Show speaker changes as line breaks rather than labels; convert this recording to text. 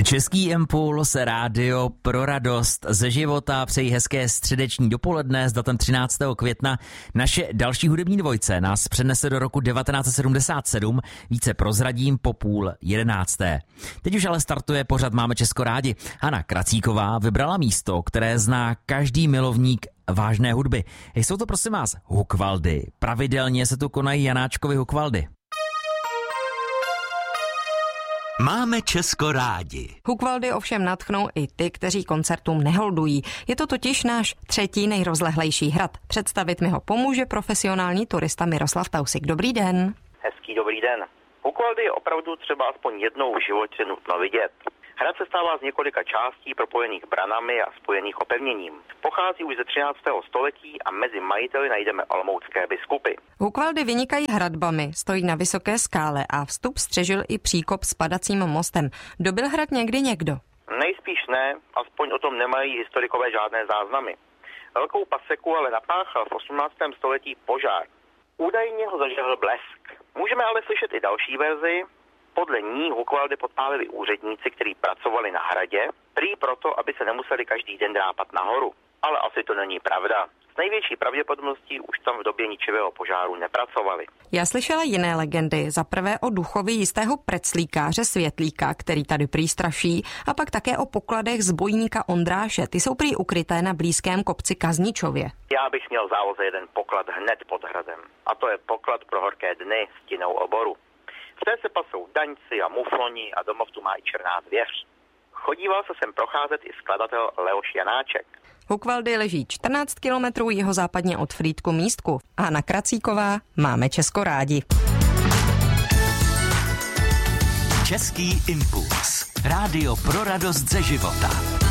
Český impuls, rádio pro radost ze života, přeji hezké středeční dopoledne s datem 13. května. Naše další hudební dvojce nás přenese do roku 1977, více prozradím po 10:30. Teď už ale startuje pořad Máme Česko rádi. Hana Kracíková vybrala místo, které zná každý milovník vážné hudby. Jsou to prosím vás hukvaldy. Pravidelně se tu konají Janáčkovy hukvaldy.
Máme Česko rádi.
Hukvaldy ovšem nadchnou i ty, kteří koncertům neholdují. Je to totiž náš třetí nejrozlehlejší hrad. Představit mi ho pomůže profesionální turista Miroslav Tausik. Dobrý den.
Hezký dobrý den. Hukvaldy je opravdu třeba aspoň jednou v životě nutno vidět. Hrad se stává z několika částí propojených branami a spojených opevněním. Pochází už ze 13. století a mezi majiteli najdeme olomoucké biskupy.
Hukvaldy vynikají hradbami, stojí na vysoké skále a vstup střežil i příkop s padacím mostem. Dobyl hrad někdy někdo?
Nejspíš ne, aspoň o tom nemají historikové žádné záznamy. Velkou paseku ale napáchal v 18. století požár. Údajně ho zažehl blesk. Můžeme ale slyšet i další verzi. Podle ní hukvaldy podpálili úředníci, kteří pracovali na hradě, prý proto, aby se nemuseli každý den drápat nahoru. Ale asi to není pravda. S největší pravděpodobností už tam v době ničivého požáru nepracovali.
Já slyšela jiné legendy. Za prvé o duchovi jistého preclíkáře Světlíka, který tady prý straší, a pak také o pokladech zbojníka Ondráše. Ty jsou prý ukryté na blízkém kopci Kazničově.
Já bych měl v záloze jeden poklad hned pod hradem. A to je poklad pro horké dny s tinou oboru. V té se pasou daňci a mufloni a domov tu má i černá zvěř. Chodíval se sem procházet i skladatel Leoš Janáček.
Hukvaldy leží 14 kilometrů jihozápadně od Frýdku-Místku. Hana Kracíková, Máme Česko rádi.
Český impuls. Rádio pro radost ze života.